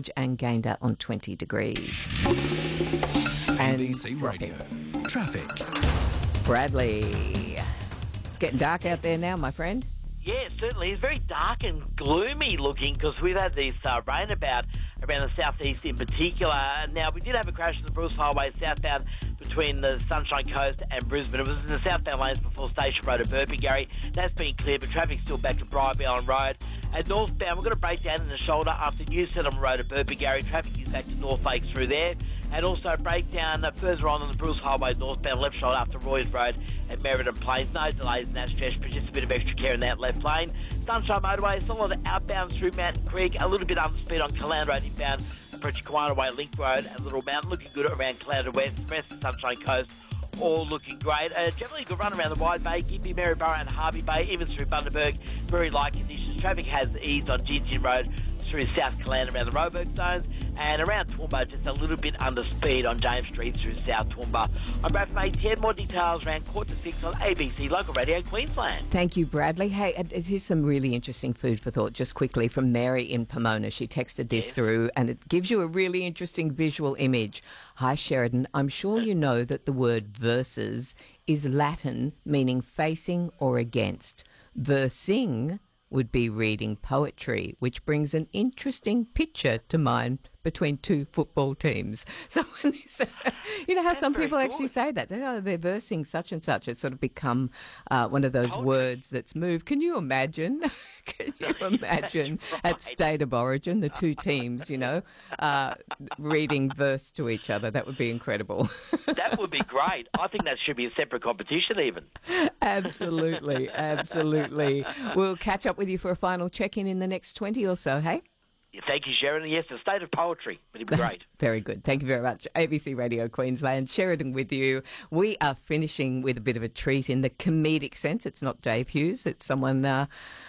George and Gayndah on 20 degrees. ABC Radio. Traffic. Bradley. It's getting dark out there now, my friend. Yeah, certainly. It's very dark and gloomy looking because we've had this rain about around the southeast in particular. Now, we did have a crash on the Bruce Highway southbound between the Sunshine Coast and Brisbane. It was in the southbound lanes before Station Road at Burpengary. That's been cleared, but traffic's still back to Bribie Island Road. At northbound, we've got a breakdown in the shoulder after New Settlement Road at Burpengary. Traffic is back to North Lakes through there. And also a breakdown further on the Bruce Highway northbound left shoulder after Roy's Road at Merredon Plains. No delays in that stretch, but just a bit of extra care in that left lane. Sunshine Motorway, still a lot of outbound through Mountain Creek, a little bit under speed on Caloundra Road inbound, approaching Kiwana Way, Link Road and Little Mountain, looking good around Caloundra West, the rest of Sunshine Coast, all looking great. Generally good run around the Wide Bay, Gympie, Maryborough and Harvey Bay, even through Bundaberg, very light conditions. Traffic has eased on Gingin Road through South Caloundra around the Roebuck zones, and around Toowoomba just a little bit under speed on James Street through South Toowoomba. I'm Brad from ATN. More details around 4:45 on ABC Local Radio Queensland. Thank you, Bradley. Hey, here's some really interesting food for thought just quickly from Mary in Pomona. She texted this through and it gives you a really interesting visual image. Hi, Sheridan. I'm sure you know that the word versus is Latin meaning facing or against. Versing would be reading poetry, which brings an interesting picture to mind between two football teams. So when they say, you know how some people actually say that, they're versing such and such. It's sort of become one of those words that's moved. Can you imagine? Can you imagine at State of Origin, the two teams, reading verse to each other? That would be incredible. That would be great. I think that should be a separate competition even. Absolutely, absolutely. We'll catch up with you for a final check-in in the next 20 or so, hey? Thank you, Sheridan. Yes, the state of poetry. It'd be great. Very good. Thank you very much. ABC Radio Queensland. Sheridan with you. We are finishing with a bit of a treat in the comedic sense. It's not Dave Hughes. It's someone of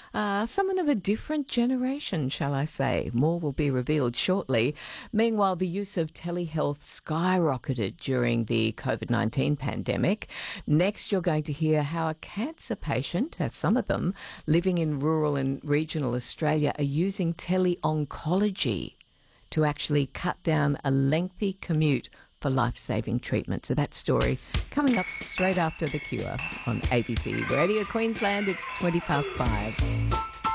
a different generation, shall I say. More will be revealed shortly. Meanwhile, the use of telehealth skyrocketed during the COVID-19 pandemic. Next, you're going to hear how a cancer patient, as some of them, living in rural and regional Australia are using teleoncology to actually cut down a lengthy commute for life-saving treatment. So that story coming up straight after The Cure on ABC Radio Queensland. It's 5:20.